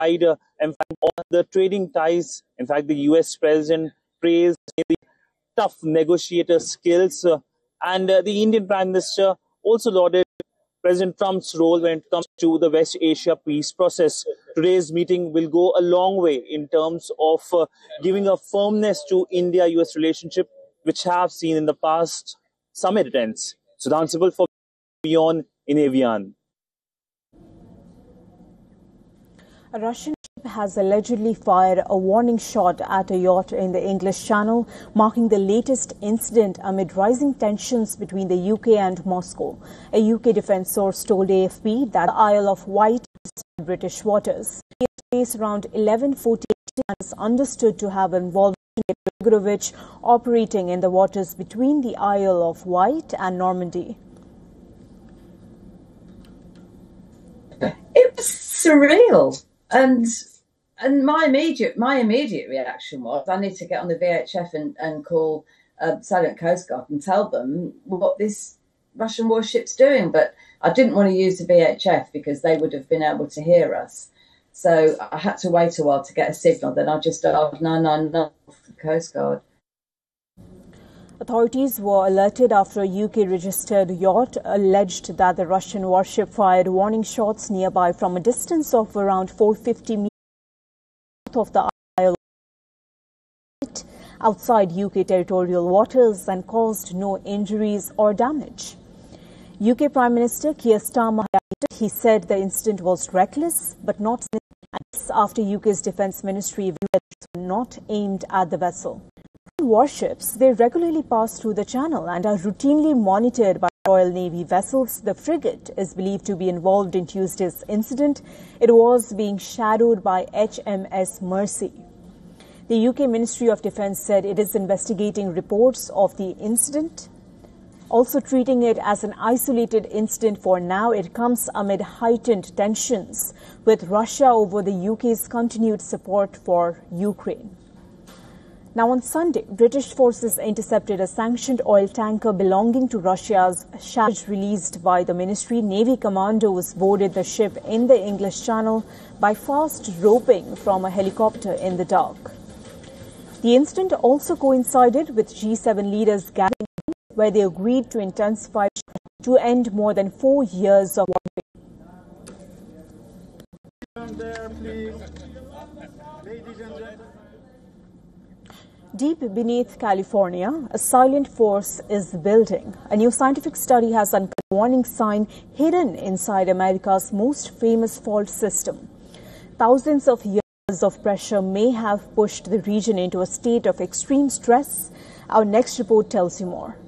on the trading ties. In fact, the US president praised the tough negotiator skills, and the Indian Prime Minister also lauded President Trump's role when it comes to the West Asia peace process. Today's meeting will go a long way in terms of giving a firmness to India-US relationship, which have seen in the past some attempts. Sudhan Sibal for Beyond in Avian. A Russian ship has allegedly fired a warning shot at a yacht in the English Channel, marking the latest incident amid rising tensions between the UK and Moscow. A UK defence source told AFP that the Isle of Wight is in British waters. It is around 11:48 and is understood to have involved Gregorowicz operating in the waters between the Isle of Wight and Normandy. It was surreal. And my immediate reaction was, I need to get on the VHF and call Silent Coast Guard and tell them what this Russian warship's doing. But I didn't want to use the VHF because they would have been able to hear us. So I had to wait a while to get a signal. Then I just dialed 999 for the Coast Guard. Authorities were alerted after a UK-registered yacht alleged that the Russian warship fired warning shots nearby from a distance of around 450 meters north of the Isle of Wight, outside UK territorial waters, and caused no injuries or damage. UK Prime Minister Keir Starmer highlighted, he said the incident was reckless but not after UK's Defence Ministry viewed that it was not aimed at the vessel. Warships, they regularly pass through the channel and are routinely monitored by Royal Navy vessels. The frigate is believed to be involved in Tuesday's incident. It was being shadowed by HMS Mersey. The UK Ministry of Defence said it is investigating reports of the incident, also treating it as an isolated incident for now. It comes amid heightened tensions with Russia over the UK's continued support for Ukraine. Now on Sunday, British forces intercepted a sanctioned oil tanker belonging to Russia's Shah. Released by the ministry, Navy commandos boarded the ship in the English Channel by fast roping from a helicopter in the dark. The incident also coincided with G7 leaders gathering where they agreed to intensify to end more than 4 years of warfare. There, please. Ladies and gentlemen. Deep beneath California, a silent force is building. A new scientific study has uncovered a warning sign hidden inside America's most famous fault system. Thousands of years of pressure may have pushed the region into a state of extreme stress. Our next report tells you more.